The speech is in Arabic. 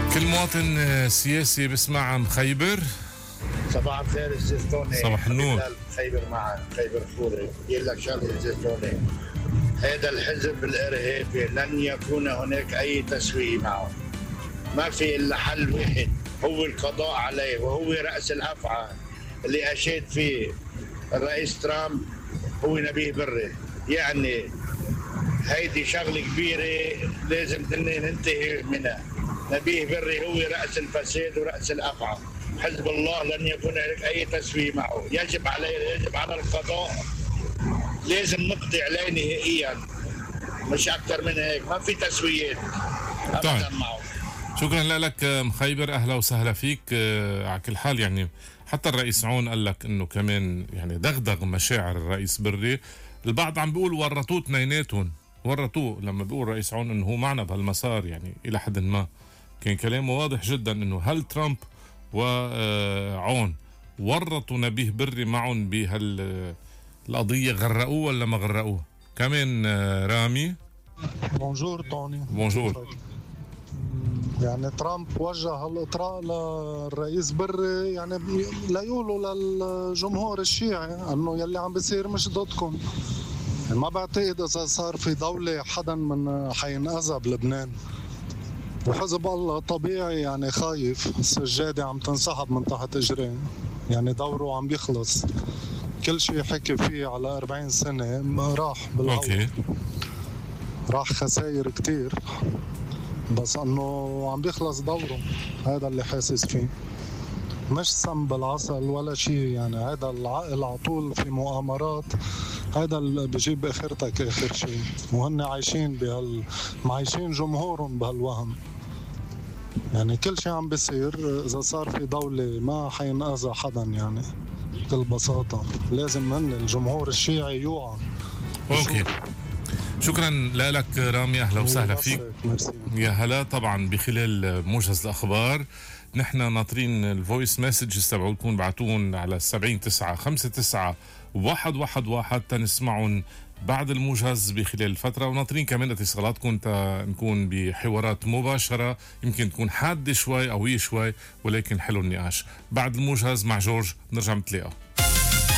كل مواطن سياسي بسمع مخيبر. صباح الخير استاذ توني. صباح النور. خيبر معك، خيبر فوري. يقول لك شغله استاذ توني، هذا الحزب الارهابي لن يكون هناك اي تسويه معه. ما في الا حل واحد، هو القضاء عليه، وهو راس الافعى اللي اشاد فيه الرئيس ترامب هو نبيه بري. يعني هيدي شغله كبيره لازم ننتهي منها. نبيه بري هو رأس الفساد ورأس الأفعى. حزب الله لن يكون هناك أي تسوية معه. يجب على القضاء، لازم نقضي عليه نهائيا، مش أكثر من هيك. ما في تسويات أبدا معه. شكرا لك مخيبر، أهلا وسهلا فيك. على كل حال يعني حتى الرئيس عون قال لك إنه كمان يعني دغدغ مشاعر الرئيس بري. البعض عم بيقول ورطوه اثنيناتهم، ورطوه لما بيقول رئيس عون إنه هو معنا بهالمسار. يعني إلى حد ما كان كلامه واضح جدا انه هل ترامب وعون ورطوا نبيه بري معهم بهالقضية، غرقوه ولا ما غرقوه؟ كمان رامي. بونجور توني. بونجور. يعني ترامب وجه هالاطراء للرئيس بري، يعني ليقولوا للجمهور الشيعي انه يلي عم بيصير مش ضدكم. يعني ما بعتقد اذا صار في دولة حدا من حينأذى بلبنان. وحزب الله طبيعي يعني خايف، السجادة عم تنسحب من تحت اجريه، يعني دوره عم بيخلص. كل شيء حكي فيه على 40 سنة راح بالهواء. راح خسائر كتير، بس انه عم بيخلص دوره. هذا اللي حاسس فيه، مش سم بالعسل ولا شيء. يعني هذا العقل عطول في مؤامرات، هذا اللي بجيب اخرتك اخر شيء. وهن عايشين معيشين جمهورهم بهالوهم. يعني كل شيء عم بيصير اذا صار في دولة ما حينأذى حدا. يعني بكل بساطة لازم هن الجمهور الشيعي يوعى. اوكي، شكرا لك رامي، اهلا وسهلا فيك. يا هلا. طبعا بخلال موجز الاخبار نحن ناطرين الفويس مسجز تبعولكم، بعتون على 70-959-111 تنسمعون بعد الموجز بخلال الفترة، وناطرين كمان اتصالاتكم نكون بحوارات مباشرة، يمكن تكون حادة شوي أو هي شوي، ولكن حلو النقاش. بعد الموجز مع جورج نرجع نتلاقى.